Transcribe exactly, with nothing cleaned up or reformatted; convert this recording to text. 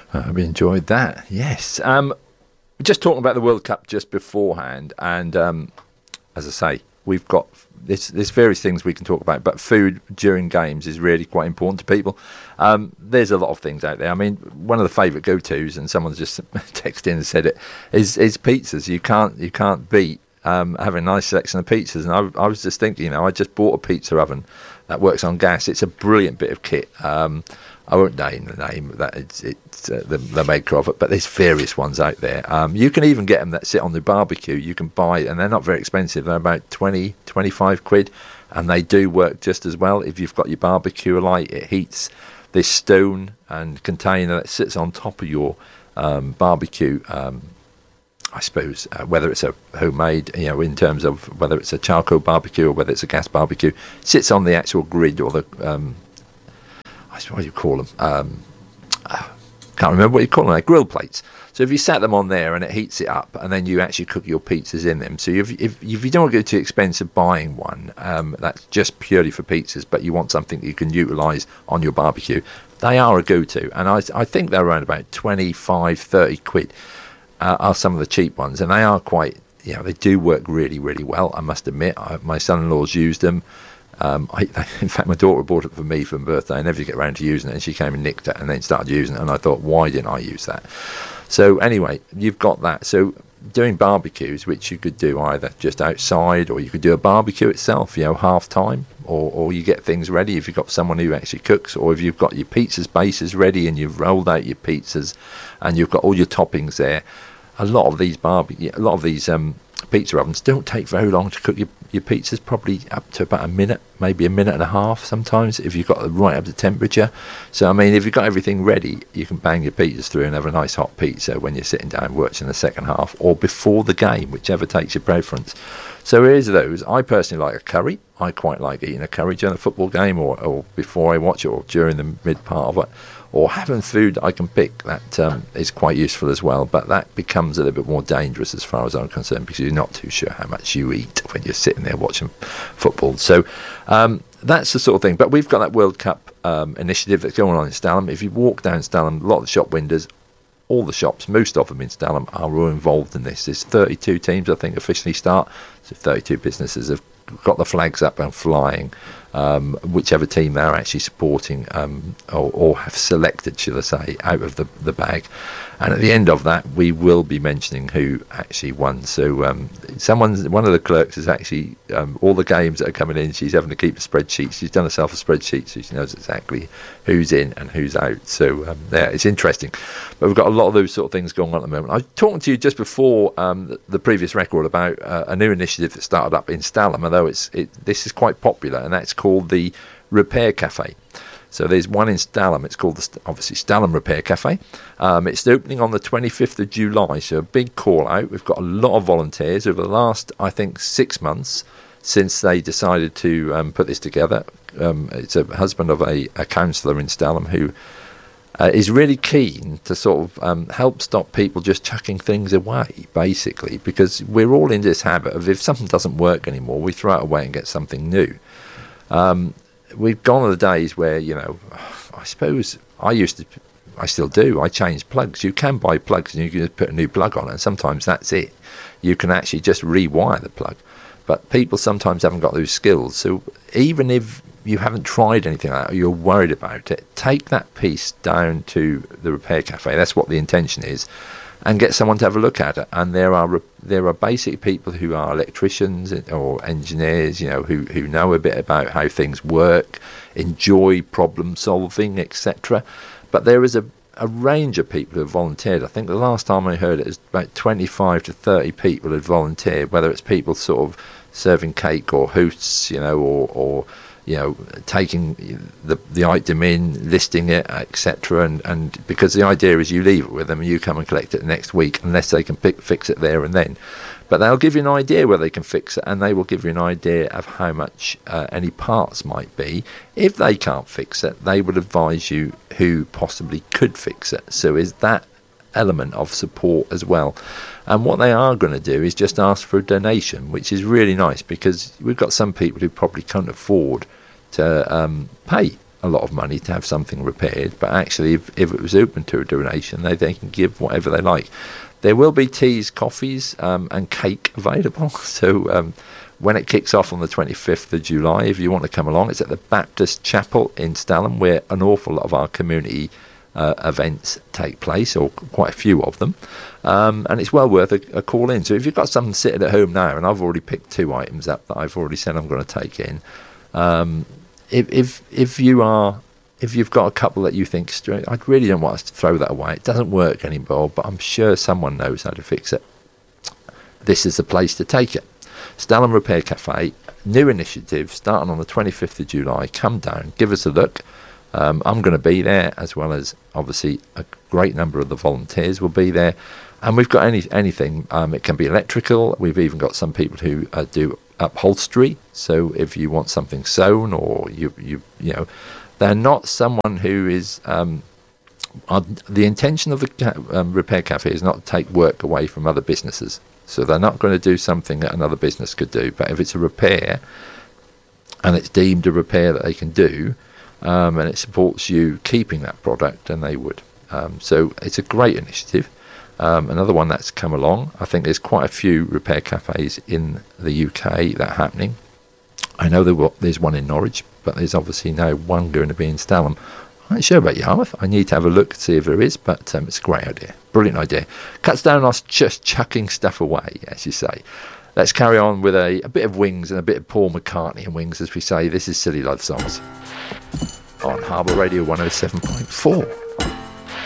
I've enjoyed that. Yes. Um, just talking about the World Cup just beforehand, and um, as I say, we've got there's, there's various things we can talk about, but food during games is really quite important to people. Um, there's a lot of things out there. I mean, one of the favourite go-tos, and someone's just texted in and said it, is, is pizzas. You can't you can't beat um, having a nice selection of pizzas. And I, I was just thinking, you know, I just bought a pizza oven that works on gas. It's a brilliant bit of kit. Um, I won't name the name that it's, it's uh, the, the maker of it, but there's various ones out there. Um, you can even get them that sit on the barbecue. You can buy, and they're not very expensive. They're about twenty, twenty-five quid, and they do work just as well. If you've got your barbecue light, it heats this stone and container that sits on top of your um, barbecue. Um, I suppose uh, whether it's a homemade, you know, in terms of whether it's a charcoal barbecue or whether it's a gas barbecue, sits on the actual grid or the um, what do you call them? Um, can't remember what you call them. Like grill plates. So if you set them on there and it heats it up, and then you actually cook your pizzas in them. So if if, if you don't want to go too expensive buying one, um, that's just purely for pizzas, but you want something that you can utilise on your barbecue, they are a go-to. And I I think they're around about twenty-five, thirty quid uh, are some of the cheap ones, and they are quite, you know, they do work really, really well. I must admit, I, my son-in-law's used them. Um, I, in fact, my daughter bought it for me for my birthday. I never get around to using it, and she came and nicked it and then started using it, and I thought, why didn't I use that? So anyway, you've got that. So doing barbecues, which you could do either just outside, or you could do a barbecue itself, you know, half time, or, or you get things ready if you've got someone who actually cooks, or if you've got your pizzas bases ready and you've rolled out your pizzas and you've got all your toppings there. A lot of these barbecue, a lot of these um, pizza ovens don't take very long to cook your, your pizzas, probably up to about a minute, maybe a minute and a half sometimes, if you've got it right up to temperature. So, I mean, if you've got everything ready, you can bang your pizzas through and have a nice hot pizza when you're sitting down watching the second half, or before the game, whichever takes your preference. So here's those. I personally like a curry. I quite like eating a curry during a football game, or, or before I watch it, or during the mid part of it. Or having food I can pick, that um, is quite useful as well, but that becomes a little bit more dangerous as far as I'm concerned, because you're not too sure how much you eat when you're sitting there watching football. So um, that's the sort of thing. But we've got that World Cup um, initiative that's going on in Stalham. If you walk down Stalham, a lot of the shop windows, all the shops, most of them in Stalham, are all involved in this. There's thirty-two teams, I think, officially start. So thirty-two businesses have got the flags up and flying, um, whichever team they're actually supporting, um, or, or have selected, shall I say, out of the, the bag. And at the end of that, we will be mentioning who actually won. So um, someone's, one of the clerks is actually, um, all the games that are coming in, she's having to keep a spreadsheet. She's done herself a spreadsheet, so she knows exactly who's in and who's out. So um, yeah, it's interesting. But we've got a lot of those sort of things going on at the moment. I was talking to you just before um, the, the previous record about uh, a new initiative that started up in Stalham, although it's it, this is quite popular, and that's called the Repair Cafe. So there's one in Stalham. It's called, the, obviously, Stalham Repair Cafe. Um, it's opening on the twenty-fifth of July, so a big call out. We've got a lot of volunteers over the last, I think, six months since they decided to um, put this together. Um, it's a husband of a, a councillor in Stalham who uh, is really keen to sort of um, help stop people just chucking things away, basically, because we're all in this habit of, if something doesn't work anymore, we throw it away and get something new. Um, we've gone to the days where, you know, I suppose I used to, I still do, I change plugs. You can buy plugs and you can just put a new plug on it, and sometimes that's it. You can actually just rewire the plug. But people sometimes haven't got those skills. So even if you haven't tried anything like that, or you're worried about it, take that piece down to the Repair Cafe. That's what the intention is. And get someone to have a look at it. And there are there are basic people who are electricians or engineers, you know, who, who know a bit about how things work, enjoy problem solving, et cetera. But there is a, a range of people who have volunteered. I think the last time I heard it was about twenty-five to thirty people had volunteered, whether it's people sort of serving cake or hosts, you know, or, or you know, taking the the item in, listing it, et cetera. And, and because the idea is you leave it with them and you come and collect it next week, unless they can pick, fix it there and then. But they'll give you an idea where they can fix it, and they will give you an idea of how much uh, any parts might be. If they can't fix it, they will advise you who possibly could fix it. So is that element of support as well. And what they are going to do is just ask for a donation, which is really nice, because we've got some people who probably can't afford to um, pay a lot of money to have something repaired, but actually if, if it was open to a donation, they, they can give whatever they like. There will be teas, coffees um, and cake available. So um, when it kicks off on the twenty-fifth of July, if you want to come along, it's at the Baptist Chapel in Stalham, where an awful lot of our community uh, events take place, or quite a few of them. Um, and it's well worth a, a call in. So if you've got something sitting at home now, and I've already picked two items up that I've already said I'm going to take in, um, if, if, if you are... If you've got a couple that you think, I really don't want us to throw that away. It doesn't work anymore, but I'm sure someone knows how to fix it. This is the place to take it. Stalham Repair Cafe, new initiative, starting on the twenty-fifth of July. Come down, give us a look. Um, I'm going to be there, as well as, obviously, a great number of the volunteers will be there. And we've got any anything. Um, it can be electrical. We've even got some people who uh, do upholstery. So if you want something sewn, or you you you know... They're not someone who is... Um, uh, the intention of the ca- um, Repair Cafe is not to take work away from other businesses. So they're not going to do something that another business could do. But if it's a repair, and it's deemed a repair that they can do, um, and it supports you keeping that product, then they would. Um, so it's a great initiative. Um, another one that's come along. I think there's quite a few repair cafes in the U K that are happening. I know there will, there's one in Norwich, but there's obviously now one going to be in Stalham. I'm not sure about Yarmouth. I need to have a look to see if there is, but um, it's a great idea. Brilliant idea. Cuts down on us just chucking stuff away, as you say. Let's carry on with a, a bit of Wings and a bit of Paul McCartney and Wings, as we say. This is Silly Love Songs on Harbour Radio one oh seven point four.